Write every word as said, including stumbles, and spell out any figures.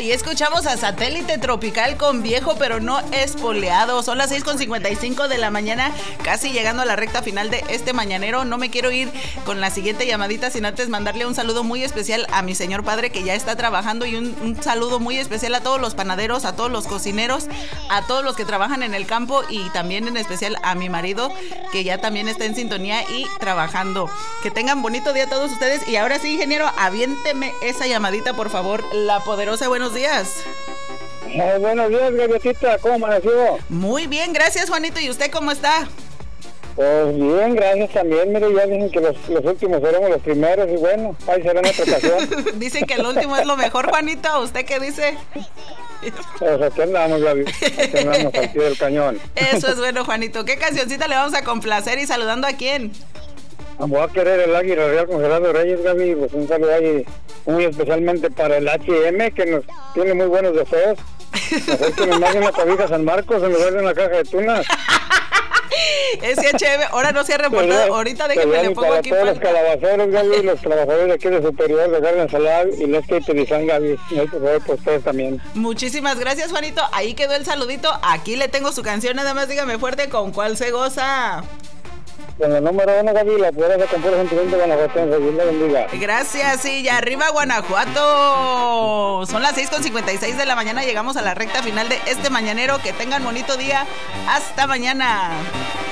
ahí escuchamos a Satélite Tropical con Viejo pero no espoleado. Son las seis con cincuenta y cinco de la mañana, casi llegando a la recta final de este mañanero. No me quiero ir con la siguiente llamadita sin antes mandarle un saludo muy especial a mi señor padre que ya está trabajando, y un, un saludo muy especial a todos los panaderos, a todos los cocineros, a todos los que trabajan en el campo, y también en especial a mi marido que ya también está en sintonía y trabajando. Que tengan bonito día todos ustedes. Y ahora sí, ingeniero, aviénteme esa llamadita, por favor. La Poderosa, buenos días. Eh, buenos días, Gaviotita, ¿cómo amaneció? Muy bien, gracias, Juanito. ¿Y usted cómo está? Pues bien, gracias también. Mire, ya dicen que los, los últimos seremos los primeros, y bueno, ahí será en otra ocasión. Dicen que el último es lo mejor, Juanito. ¿Usted qué dice? Pues aquí andamos, Gaby. Aquí andamos al pie del cañón. Eso es bueno, Juanito. ¿Qué cancioncita le vamos a complacer y saludando a quién? Voy a querer el Águila Real con Gerardo Reyes, Gaby. Pues un saludo ahí muy especialmente para el H M, que nos tiene muy buenos deseos. Mejor que nos manden la cobija San Marcos en lugar de una caja de tunas. Ese H M, ahora no se ha reportado. Pues, ahorita déjeme le pongo para aquí. Todos los calabaceros, Gaby, los trabajadores de aquí de Superior, de Garden Salad y los que utilizan, Gaby. Y por favor, pues ustedes también. Muchísimas gracias, Juanito. Ahí quedó el saludito. Aquí le tengo su canción, nada más dígame fuerte con cuál se goza. Con el número uno, Gaby, la poderosa con puro sentimiento de Guanajuato, Dios la bendiga. Gracias, sí, y arriba Guanajuato. Son las seis con cincuenta y seis de la mañana, llegamos a la recta final de este mañanero. Que tengan bonito día, hasta mañana.